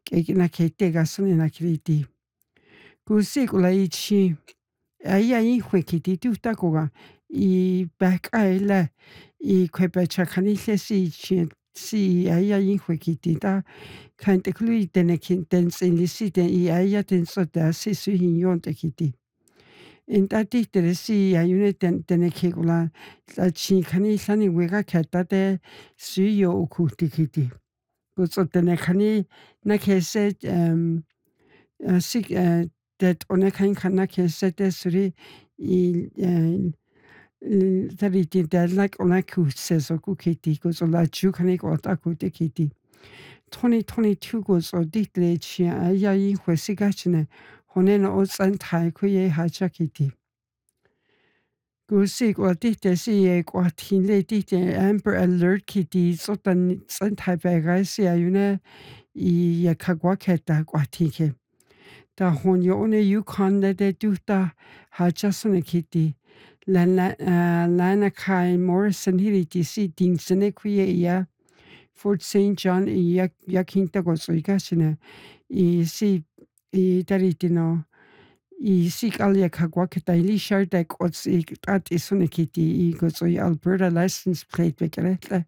na ketega sone na kriti. Kusikula ichi aya ihwe kiti tutakoga I bakaila I kwepacha kanile si aya ihwe kiti ta kante klui tenekin tensilisite I aya tensota si suhinyon kiti. Intati teresi ayune tenekigula la chinkani ni wega katate suyo ukutikiti. Gutso tenekani na kese sik that onekain kana kese suri tariti like onaku says okukiti gutso la chukani otaku kiti. 2022 gutso ditle chia ayayi hwesigachine honena otsan tai kuye hachakiti. Gusik or dite si or tinle dite Amber Alert kiti sotan san tai bagasi ayune I yakagwaketa gwatike. Da honyo one Yukon de duta hachasone kiti. Lana Kai Morrison hiriti si dingsene kuye iya Fort St. John yakinta goso igashine si daritino sikalia kagwaketa ilisharda kotsi at isonikiti goso Alberta license plate bekereta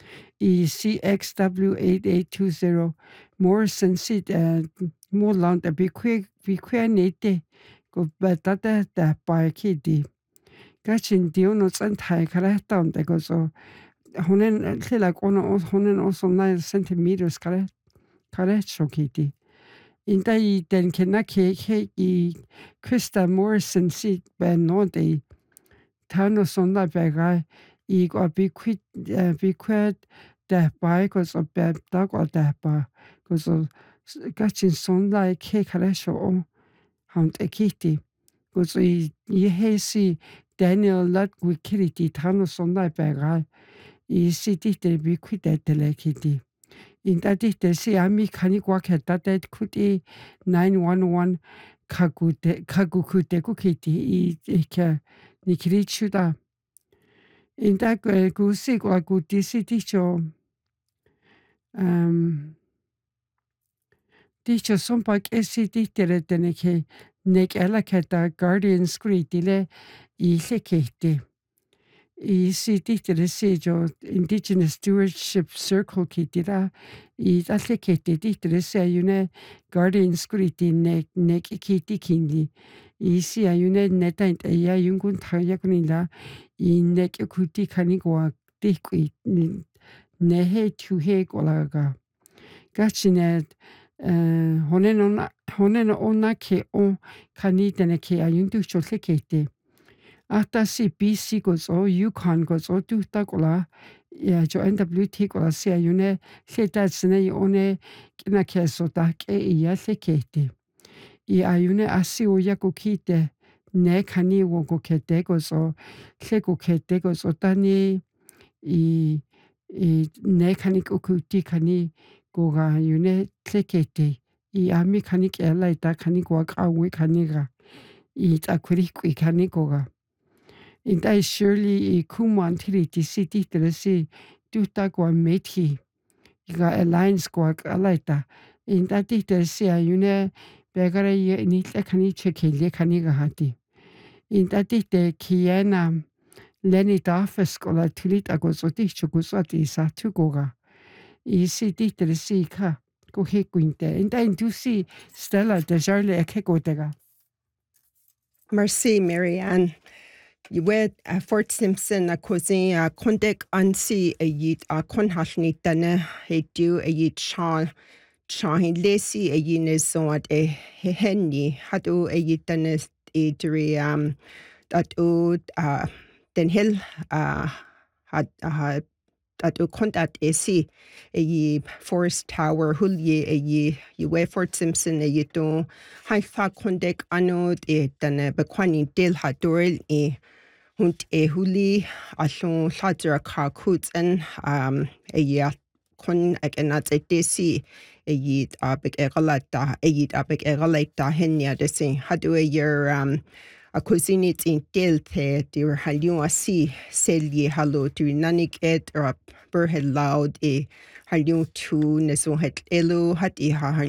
CXW8820 Morrison si Moland bique nete go batata da barkidi gachin dionos and high karatan de gozo honen like ono honen also 9 centimeters correct shokiti Intai den kenake I Krista Morrison si ben node Tano sonda bagai I go biquid da by goes of bad dog or da bar goes of gachin sonda ke karesho o hunt a kitty goes ye hesi Daniel Ludwig Tano sonda bagai I city de biquid at the lekiti. In that they say Ami Kanikwak at that kuti 911 kagukute kukiti I nikirichuda. In that gusik or guti city show dicho son pak esiti tereteneke nek alakata guardian screetile I sekete. I city teresejo Indigenous Stewardship Circle kitira I atlekete ditrese ayune guardian screeti nek kiti kindi. I si ayune netaint aya yungun tayakunila I nek kuti kanigwa dikwi nehe tuhe golaga. Gachine honen ona ke on kanitene ke ayundu chotlekete. Ata si BC goes o Yukon goes o duta ya jo NWT gola si ayune setatsne one kina keso da ke ya sekete. I ayune asi o yakukite ne kani wo go kete goes o seko kete goes o tani I ne kani ukuti kani go ga yune sekete. I ami kani ela ita kani go awe kani ga. I takuri kani go ga. In that surely kuman tiriti city teresi duta gwa meti iga alliance gwa alaita in that teresi ayune begara ye ni kani chekele kani gahati in that te kiana leni dafes kola tulit agosoti chugusati sa tugoga I city teresi ka go hekuinte in that indusi Stella de Jarle ekegotega. Merci, Marianne. Ywe Fort Simpson cousin kondek ansi yit konhashni tane hedu yit chan lesi yinezon henni hadu yitane idri that den hill had that contact esi Forest Tower hulye ywe Fort Simpson yito haifa kondek anod tane bekwani del hadoril Hunt huli allon lladur ca cwt yn con ag yn at desi yid abig egalata henia desi hadu a cuisinit in delte dir halion asi selye halo dir nanik ed or burhel loud halion tu neso het elo hat